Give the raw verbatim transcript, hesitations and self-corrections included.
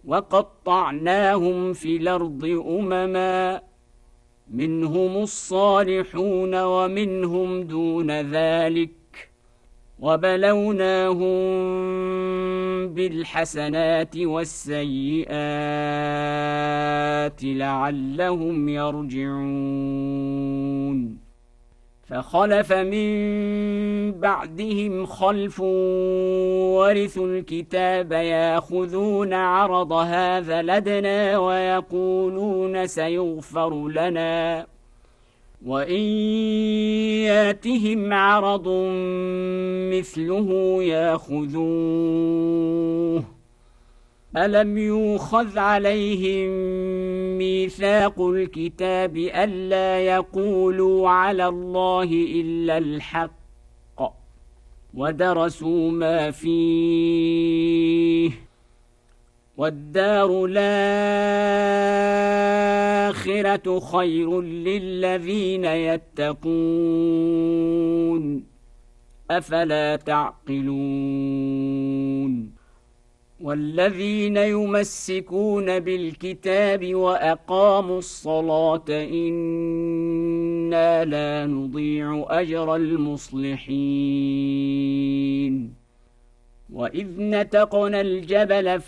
وقطعناهم في الأرض أمما منهم الصالحون ومنهم دون ذلك وبلوناهم بالحسنات والسيئات لعلهم يرجعون فخلف من بعدهم خلف ورثوا الكتاب ياخذون عرض هذا الأدنى ويقولون سيغفر لنا وإن ياتهم عرض مثله ياخذوه ألم يؤخذ عليهم ميثاق الكتاب ألا يقولوا على الله إلا الحق ودرسوا ما فيه والدار الآخرة خير للذين يتقون أفلا تعقلون والذين يمسكون بالكتاب وأقاموا الصلاة إنا لا نضيع أجر المصلحين وإذ نتقنا الجبل